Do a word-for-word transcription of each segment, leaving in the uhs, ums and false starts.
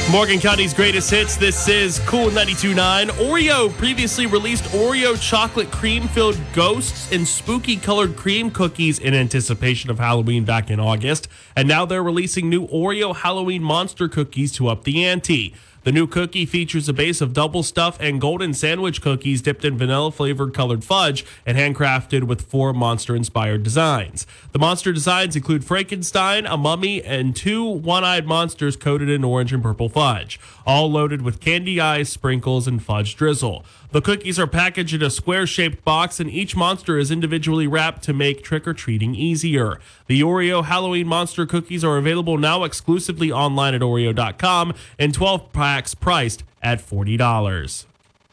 Morgan County's greatest hits. This is Cool ninety-two point nine. Oreo previously released Oreo chocolate cream-filled ghosts and spooky colored cream cookies in anticipation of Halloween back in August. And now they're releasing new Oreo Halloween monster cookies to up the ante. The new cookie features a base of double stuff and golden sandwich cookies dipped in vanilla-flavored colored fudge and handcrafted with four monster-inspired designs. The monster designs include Frankenstein, a mummy, and two one-eyed monsters coated in orange and purple fudge, all loaded with candy eyes, sprinkles, and fudge drizzle. The cookies are packaged in a square-shaped box, and each monster is individually wrapped to make trick-or-treating easier. The Oreo Halloween monster cookies are available now exclusively online at Oreo dot com, and twelve packs priced at forty dollars.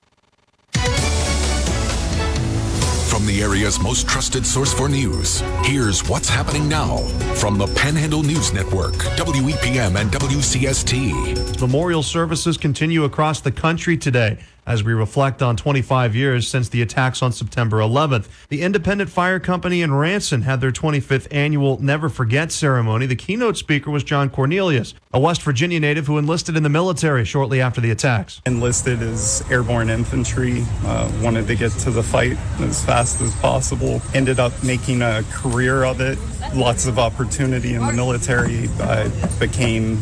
From the area's most trusted source for news, here's what's happening now from the Panhandle News Network, W E P M and W C S T. Memorial services continue across the country today as we reflect on twenty-five years since the attacks on September eleventh. The Independent Fire Company in Ranson had their twenty-fifth annual Never Forget ceremony. The keynote speaker was John Cornelius, a West Virginia native who enlisted in the military shortly after the attacks. Enlisted as airborne infantry, uh, wanted to get to the fight as fast as possible. Ended up making a career of it. Lots of opportunity in the military. I became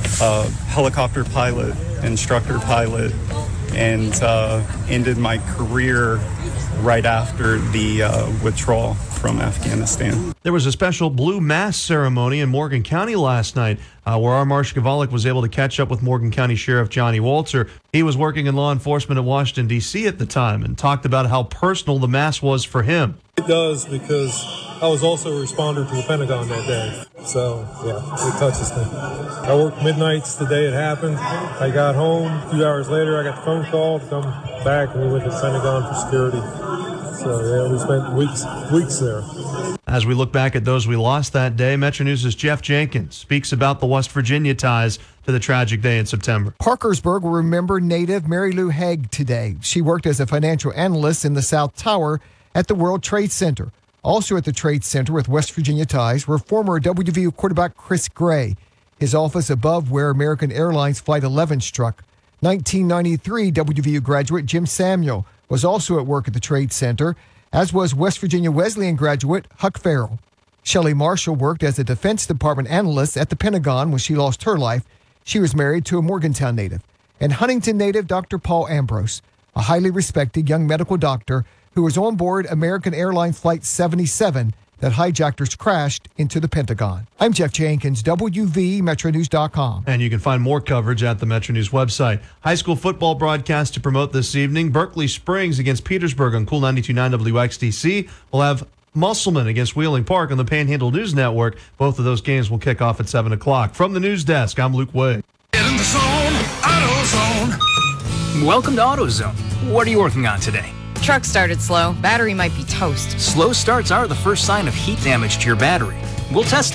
a helicopter pilot, instructor pilot, and uh, ended my career right after the uh, withdrawal from Afghanistan. There was a special Blue Mass ceremony in Morgan County last night uh, where our Marsh Gavalik was able to catch up with Morgan County Sheriff Johnny Walter. He was working in law enforcement at Washington, D C at the time and talked about how personal the Mass was for him. It does, because I was also a responder to the Pentagon that day. So, yeah, it touches me. I worked midnights the day it happened. I got home. A few hours later, I got the phone call to come back, and we went to the Pentagon for security. So, yeah, we spent weeks, weeks there. As we look back at those we lost that day, Metro News' Jeff Jenkins speaks about the West Virginia ties to the tragic day in September. Parkersburg will remember native Mary Lou Haig today. She worked as a financial analyst in the South Tower at the World Trade Center. Also at the Trade Center with West Virginia ties were former W V U quarterback Chris Gray. His office above where American Airlines Flight eleven struck. nineteen ninety-three W V U graduate Jim Samuel was also at work at the Trade Center, as was West Virginia Wesleyan graduate Huck Farrell. Shelley Marshall worked as a Defense Department analyst at the Pentagon when she lost her life. She was married to a Morgantown native. And Huntington native Doctor Paul Ambrose, a highly respected young medical doctor who was on board American Airlines Flight seventy-seven that hijackers crashed into the Pentagon. I'm Jeff Jenkins, W V Metro News dot com. And you can find more coverage at the Metro News website. High school football broadcast to promote this evening. Berkeley Springs against Petersburg on Cool ninety-two point nine W X D C. We'll have Musselman against Wheeling Park on the Panhandle News Network. Both of those games will kick off at seven o'clock. From the news desk, I'm Luke Way. Get in the zone, AutoZone. Welcome to AutoZone. What are you working on today? Truck started slow. Battery might be toast. Slow starts are the first sign of heat damage to your battery. We'll test